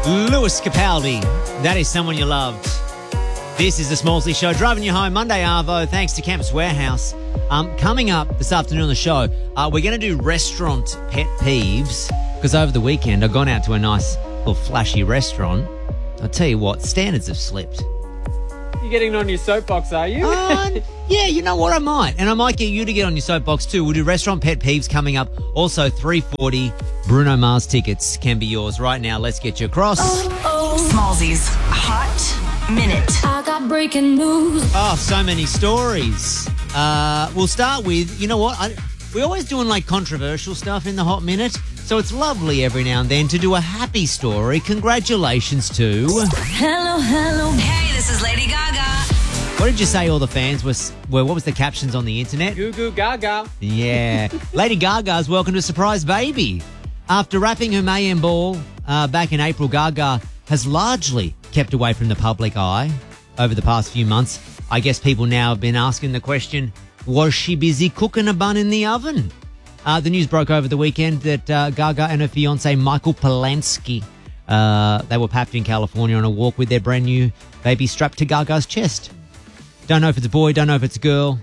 Lewis Capaldi. That is someone you loved. This is the Smallsy Show, driving you home Monday, Arvo, thanks to Campus Warehouse. Coming up this afternoon on the show, we're going to do restaurant pet peeves, because over the weekend I've gone out to a nice little flashy restaurant. I'll tell you what, standards have slipped. You're getting on your soapbox, are you? Yeah, you know what, I might. And I might get you to get on your soapbox too. We'll do restaurant pet peeves coming up. Also, 340 Bruno Mars tickets can be yours right now. Let's get you across. Smallsy's Hot Minute. I got breaking news. Oh, so many stories. We'll start with, you know what? We're always doing like controversial stuff in the Hot Minute. So it's lovely every now and then to do a happy story. Congratulations to... Hello. Hey, this is Lady Gaga. What did you say all the fans were what was the captions on the internet? Goo goo gaga. Yeah. Lady Gaga's welcome to Surprise Baby. After wrapping her Mayhem ball back in April, Gaga has largely kept away from the public eye over the past few months. I guess people now have been asking the question, was she busy cooking a bun in the oven? The news broke over the weekend that Gaga and her fiancé Michael Polanski, they were papped in California on a walk with their brand new baby strapped to Gaga's chest. Don't know if it's a boy, don't know if it's a girl.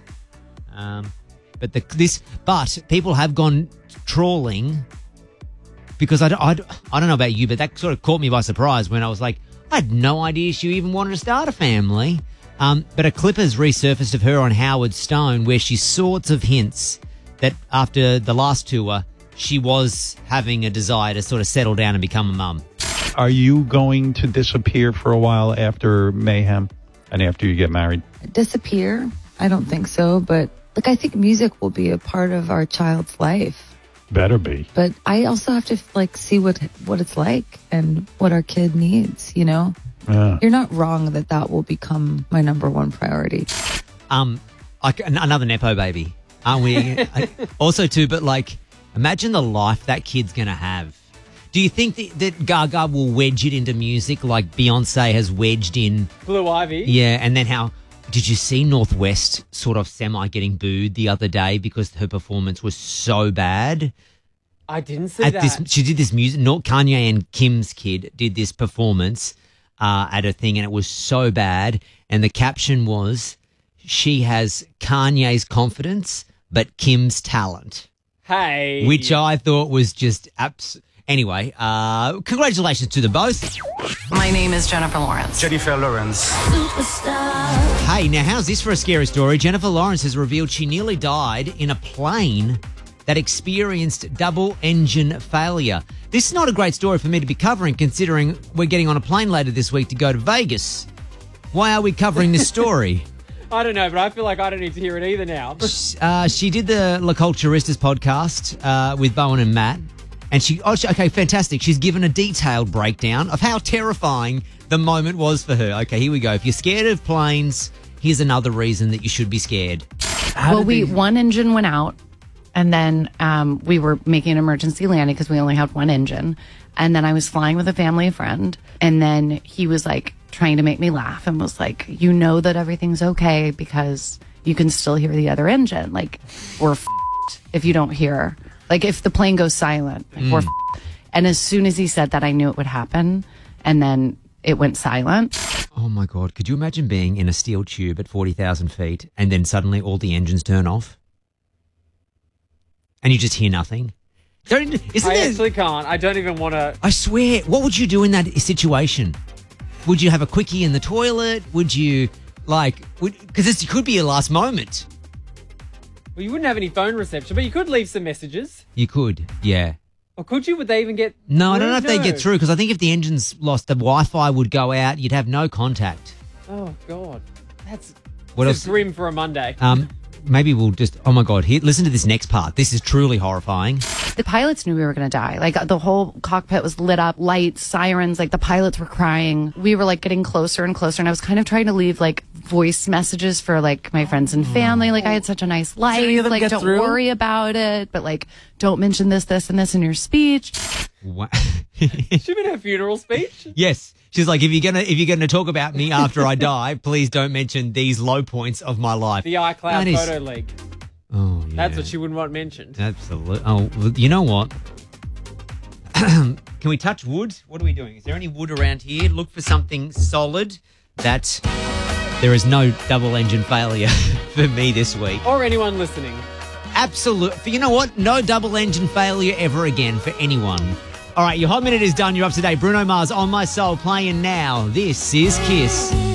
But people have gone trawling because I don't know about you, but that sort of caught me by surprise when I was like, I had no idea she even wanted to start a family. But a clip has resurfaced of her on Howard Stone where she sorts of hints that after the last tour, she was having a desire to sort of settle down and become a mum. Are you going to disappear for a while after Mayhem and after you get married? Disappear? I don't think so, but I think music will be a part of our child's life. Better be. But I also have to see what it's like and what our kid needs, you know? Yeah. You're not wrong that will become my number one priority. Another Nepo baby, aren't we? Also too, but imagine the life that kid's going to have. Do you think that Gaga will wedge it into music like Beyonce has wedged in Blue Ivy. Yeah, and then how... Did you see Northwest sort of semi getting booed the other day because her performance was so bad? I didn't see that. She did this music. Kanye and Kim's kid did this performance at a thing, and it was so bad. And the caption was, "She has Kanye's confidence, but Kim's talent." Hey, which I thought was just Anyway, congratulations to them both. My name is Jennifer Lawrence. Jennifer Lawrence. Superstar. Hey, now how's this for a scary story? Jennifer Lawrence has revealed she nearly died in a plane that experienced double engine failure. This is not a great story for me to be covering, considering we're getting on a plane later this week to go to Vegas. Why are we covering this story? I don't know, but I feel like I don't need to hear it either now. She did the La Culturistas podcast with Bowen and Matt. And okay, fantastic. She's given a detailed breakdown of how terrifying the moment was for her. Okay, here we go. If you're scared of planes, here's another reason that you should be scared. One engine went out, and then we were making an emergency landing because we only had one engine. And then I was flying with a family friend, and then he was trying to make me laugh and was like, you know that everything's okay because you can still hear the other engine. We're f***ed if you don't hear. If the plane goes silent, we're f***ed. And as soon as he said that, I knew it would happen. And then it went silent. Oh, my God. Could you imagine being in a steel tube at 40,000 feet and then suddenly all the engines turn off? And you just hear nothing? Actually can't. I don't even want to... I swear. What would you do in that situation? Would you have a quickie in the toilet? Would you, because this could be your last moment. Well, you wouldn't have any phone reception, but you could leave some messages. You could, yeah. Or could you? Would they even get through? No, I don't know if they get through, because I think if the engine's lost, the Wi-Fi would go out. You'd have no contact. Oh, God. That's grim for a Monday. Maybe we'll just... Oh, my God. Here, listen to this next part. This is truly horrifying. The pilots knew we were going to die. The whole cockpit was lit up, lights, sirens. The pilots were crying. We were, getting closer and closer. And I was kind of trying to leave, voice messages for, my friends and family. I had such a nice life. Don't worry about it. But, don't mention this, and this in your speech. What? She meant her funeral speech? Yes. She's like, if you're gonna talk about me after I die, please don't mention these low points of my life. The iCloud photo leak. Oh, yeah. That's what she wouldn't want mentioned. Absolutely. Oh, you know what? Can we touch wood? What are we doing? Is there any wood around here? Look for something solid that there is no double engine failure for me this week. Or anyone listening. Absolute. You know what? No double engine failure ever again for anyone. All right, your Hot Minute is done. You're up to date. Bruno Mars, On My Soul, playing now. This is Kiss.